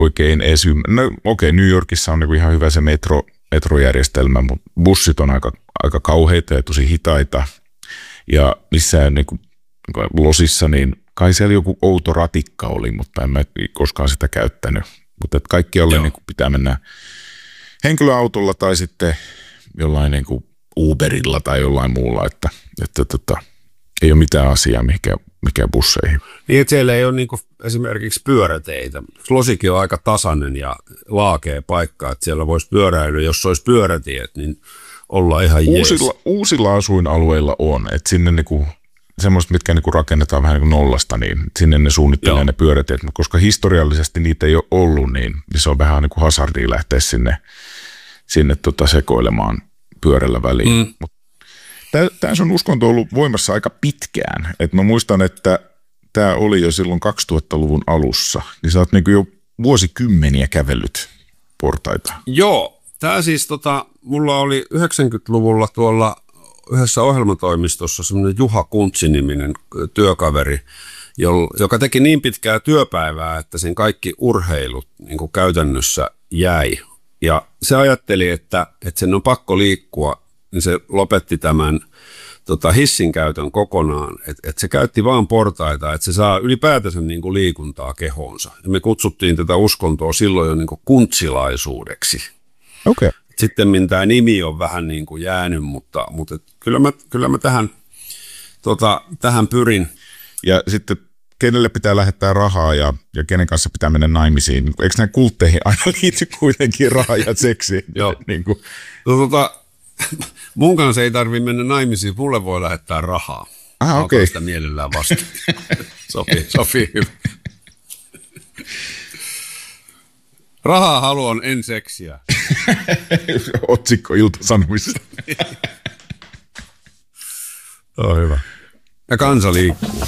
oikein edes no okei, New Yorkissa on niin ihan hyvä se metrojärjestelmä, mutta bussit on aika kauheita ja tosi hitaita. Ja missään niin kuin losissa, niin kai siellä joku outo ratikka oli, mutta en mä koskaan sitä käyttänyt. Mutta kaikkialle niin kuin pitää mennä henkilöautolla tai sitten jollain niin kuin Uberilla tai jollain muulla, että ei ole mitään asiaa mikä busseihin. Niin, että siellä ei ole niin kuin esimerkiksi pyöräteitä. Losikin on aika tasainen ja laakea paikka, että siellä voisi pyöräilyä, jos olisi pyörätiet, niin olla ihan uusilla asuinalueilla on, että sinne niinku, semmoiset, mitkä niinku rakennetaan vähän niin kuin nollasta, niin sinne ne suunnittelee ne pyörätiet, mutta koska historiallisesti niitä ei ole ollut, niin se on vähän niin kuin hazardia lähteä sinne sekoilemaan pyörällä väliin. Tämä sun uskonto on ollut voimassa aika pitkään. Et mä muistan, että tämä oli jo silloin 2000-luvun alussa, niin sä oot niinku jo vuosikymmeniä kävellyt portaita. Joo, tämä siis mulla oli 90-luvulla tuolla yhdessä ohjelmatoimistossa semmoinen Juha Kuntsi-niminen työkaveri, joka teki niin pitkää työpäivää, että sen kaikki urheilut niin kuin käytännössä jäi. Ja se ajatteli, että sen on pakko liikkua, niin se lopetti tämän hissin käytön kokonaan, että se käytti vaan portaita, että se saa ylipäätänsä niin kuin liikuntaa kehoonsa. Ja me kutsuttiin tätä uskontoa silloin jo niin kuin kuntsilaisuudeksi. Okay. Sitten tämä nimi on vähän niin kuin jäänyt, mutta kyllä mä tähän pyrin. Ja sitten kenelle pitää lähettää rahaa ja kenen kanssa pitää mennä naimisiin? Eikö nämä kultteihin aina liity kuitenkin rahaa ja seksiin? Joo. Niin kuin. Mun kanssa ei tarvitse mennä naimisiin, mulle voi lähettää rahaa. Okei. Sitä mielellään vastaan. Sopii hyvä. Rahaa haluan, en seksiä. Otsikko Ilta-Sanomissa. Hyvä. Ja kansa liikkuu.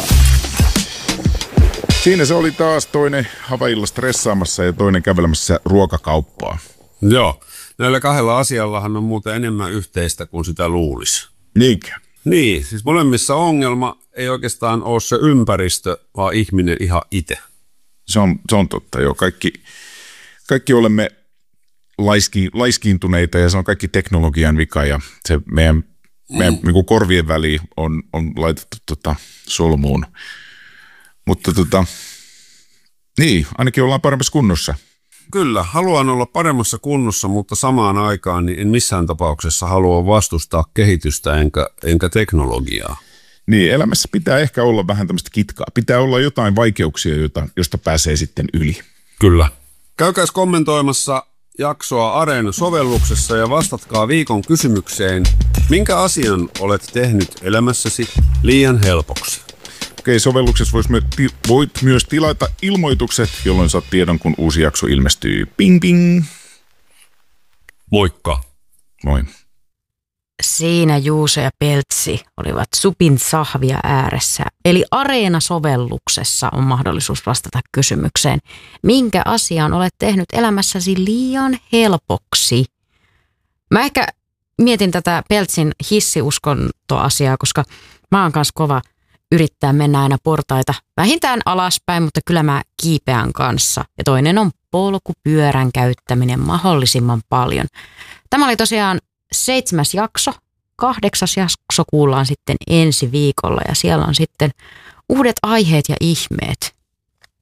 Siinä se oli taas toinen Havailla stressaamassa ja toinen kävelemässä ruokakauppaa. Joo. Näillä kahdella asiallahan on muuten enemmän yhteistä kuin sitä luulisi. Niinkö? Niin, siis molemmissa ongelma ei oikeastaan ole se ympäristö, vaan ihminen ihan itse. Se on totta, joo. Kaikki olemme laiskiintuneita ja se on kaikki teknologian vika ja se meidän niin kuin korvien väliin on laitettu solmuun. Mutta niin, ainakin ollaan paremmassa kunnossa. Kyllä, haluan olla paremmassa kunnossa, mutta samaan aikaan niin en missään tapauksessa halua vastustaa kehitystä enkä teknologiaa. Niin, elämässä pitää ehkä olla vähän tämmöistä kitkaa. Pitää olla jotain vaikeuksia, josta pääsee sitten yli. Kyllä. Käykääs kommentoimassa jaksoa Areena-sovelluksessa ja vastatkaa viikon kysymykseen, minkä asian olet tehnyt elämässäsi liian helpoksi. Okei, sovelluksessa voit myös tilata ilmoitukset, jolloin saat tiedon, kun uusi jakso ilmestyy. Ping ping! Moikka! Moi. Siinä Juuso ja Peltsi olivat supin sahvia ääressä. Eli Areena-sovelluksessa on mahdollisuus vastata kysymykseen, minkä asian olet tehnyt elämässäsi liian helpoksi. Mä ehkä mietin tätä Peltsin hissiuskontoasiaa, koska mä oon kanssa kova yrittää mennä aina portaita vähintään alaspäin, mutta kyllä mä kiipeän kanssa. Ja toinen on polkupyörän käyttäminen mahdollisimman paljon. Tämä oli tosiaan 7. jakso. 8. jakso kuullaan sitten ensi viikolla ja siellä on sitten uudet aiheet ja ihmeet.